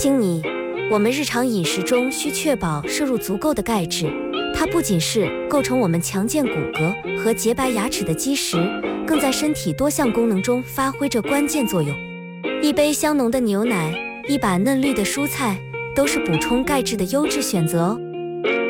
醒你，我们日常饮食中需确保摄入足够的钙质，它不仅是构成我们强健骨骼和洁白牙齿的基石，更在身体多项功能中发挥着关键作用。一杯香浓的牛奶，一把嫩绿的蔬菜，都是补充钙质的优质选择哦。